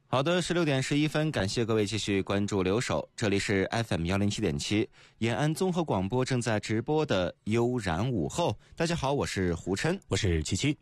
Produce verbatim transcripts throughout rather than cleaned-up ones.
好的，十六点十一分，感谢各位继续关注留守，这里是 F M 一零七点七延安综合广播正在直播的悠然午后。大家好，我是胡琛， 我是七七。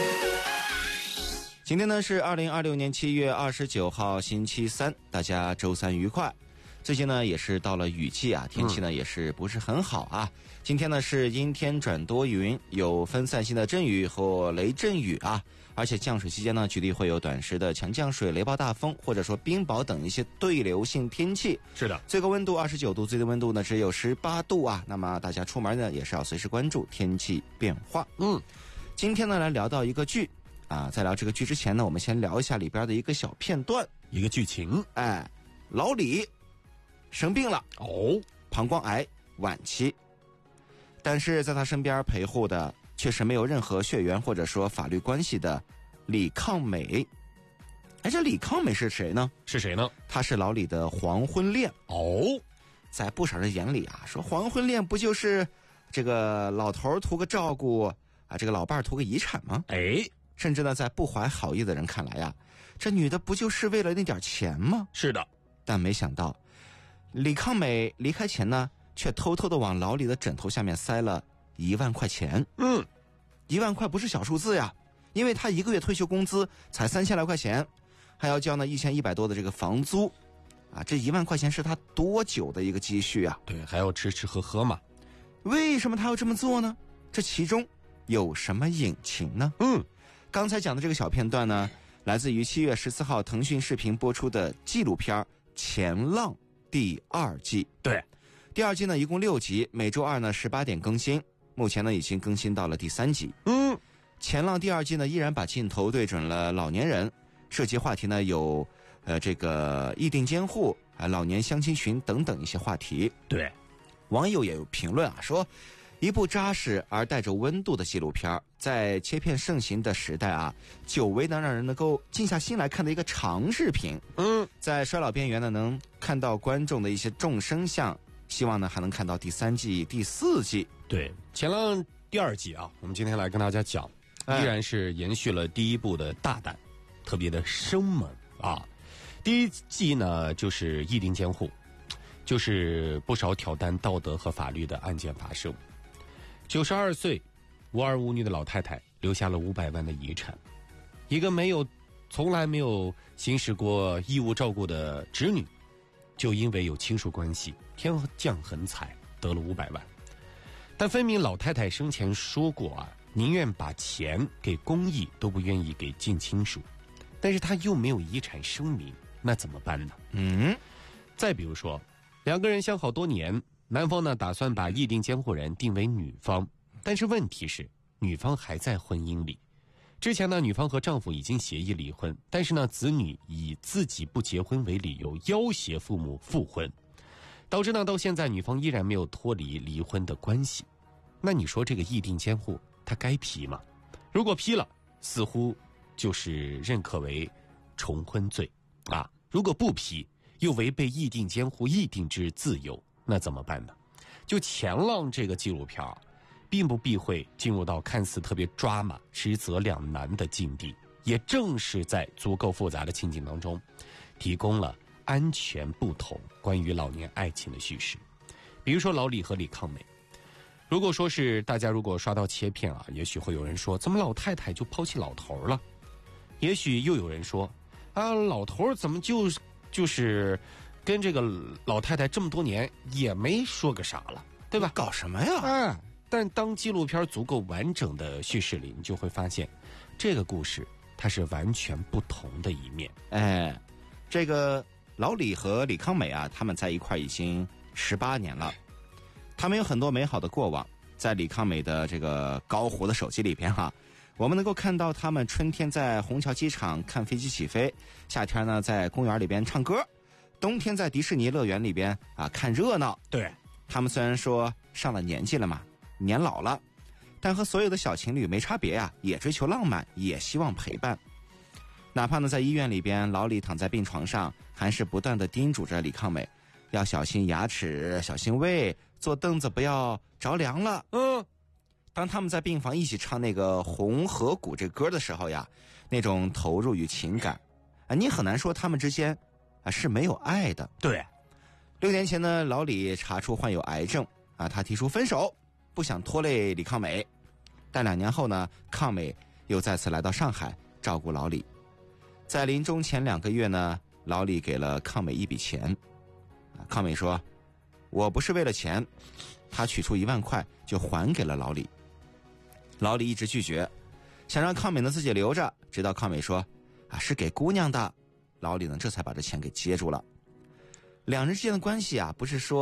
今天呢是二零二六年七月二十九号星期三，大家周三愉快。最近呢也是到了雨季啊，天气呢、嗯、也是不是很好啊。今天呢是阴天转多云，有分散性的阵雨和雷阵雨啊，而且降水期间呢，局地会有短时的强降水、雷暴大风，或者说冰雹等一些对流性天气。 是的， 最高温度二十九度，最低温度呢只有十八度啊。那么大家出门呢也是要随时关注天气变化。 嗯， 今天呢来聊到一个剧啊，在聊这个剧之前呢，我们先聊一下里边的一个小片段， 一个剧情。 哎，老李生病了哦， 膀胱癌晚期，但是在他身边陪护的却是没有任何血缘或者说法律关系的李抗美。哎，这李抗美是谁呢？ 是谁呢？ 他是老李的黄昏恋哦。 在不少人眼里啊，说黄昏恋不就是这个老头图个照顾啊，这个老伴图个遗产吗？ 哎， 甚至呢，在不怀好意的人看来呀、啊，这女的不就是为了那点钱吗？ 是的， 但没想到李抗美离开前呢，却偷偷的往老李的枕头下面塞了一万块钱。 嗯， 一万块不是小数字呀，因为他一个月退休工资才三千来块钱，还要交呢一千一百多的这个房租，啊，这一万块钱是他多久的一个积蓄啊？ 对，还要吃吃喝喝嘛。 为什么他要这么做呢？这其中有什么隐情呢？ 嗯， 刚才讲的这个小片段呢，来自于七月十四号腾讯视频播出的纪录片《前浪》第二季。 对， 第二季呢一共六集，每周二呢十八点更新，目前呢已经更新到了第三集。 嗯， 前浪第二季呢依然把镜头对准了老年人，涉及话题呢有呃这个议定监护啊、老年相亲群等等一些话题。 对， 网友也有评论啊，说一部扎实而带着温度的纪录片，在切片盛行的时代啊，久违能让人能够静下心来看的一个长视频。 嗯， 在衰老边缘呢，能看到观众的一些众生相，希望呢还能看到第三季、第四季。 对，前浪第二季啊，我们今天来跟大家讲，依然是延续了第一部的大胆，特别的生猛啊。第一季呢，就是议定监护，就是不少挑战道德和法律的案件发生。九十二岁无儿无女的老太太留下了五百万的遗产，一个没有从来没有行使过义务照顾的侄女，就因为有亲属关系天降横财得了五百万。但分明老太太生前说过啊，宁愿把钱给公益都不愿意给近亲属，但是她又没有遗产声明，那怎么办呢？ 嗯， 再比如说两个人相好多年，男方呢打算把议定监护人定为女方，但是问题是女方还在婚姻里。之前呢，女方和丈夫已经协议离婚，但是呢，子女以自己不结婚为理由要挟父母复婚，导致呢到现在女方依然没有脱离离婚的关系。那你说这个议定监护他该批吗？如果批了，似乎就是认可为重婚罪啊；如果不批，又违背议定监护议定之自由，那怎么办呢？就前浪这个纪录片并不避讳进入到看似特别抓马实则两难的境地，也正是在足够复杂的情景当中提供了安全不同关于老年爱情的叙事。比如说老李和李抗美，如果说是大家如果刷到切片啊，也许会有人说怎么老太太就抛弃老头了，也许又有人说啊，老头怎么就就是跟这个老太太这么多年也没说个啥了，对吧？ 搞什么呀？ 啊！但当纪录片足够完整的叙事里，你就会发现，这个故事它是完全不同的一面。 哎，这个老李和李抗美啊，他们在一块已经十八年了，他们有很多美好的过往。在李抗美的这个高糊的手机里边哈，我们能够看到他们春天在虹桥机场看飞机起飞，夏天呢在公园里边唱歌，冬天在迪士尼乐园里边啊看热闹。 对， 他们虽然说上了年纪了嘛，年老了，但和所有的小情侣没差别呀、啊，也追求浪漫，也希望陪伴。哪怕呢在医院里边，老李躺在病床上，还是不断的叮嘱着李抗美要小心牙齿，小心胃，坐凳子不要着凉了。 嗯， 当他们在病房一起唱那个《红河谷》这歌的时候呀，那种投入与情感， 啊，你很难说他们之间啊是没有爱的。 对， 六年前呢，老李查出患有癌症啊，他提出分手，不想拖累李抗美。但两年后呢，抗美又再次来到上海照顾老李。在临终前两个月呢，老李给了抗美一笔钱。抗美说：“我不是为了钱。”他取出一万块就还给了老李。老李一直拒绝，想让抗美呢自己留着，直到抗美说：“啊，是给姑娘的。”老李呢这才把这钱给接住了。两人之间的关系啊，不是说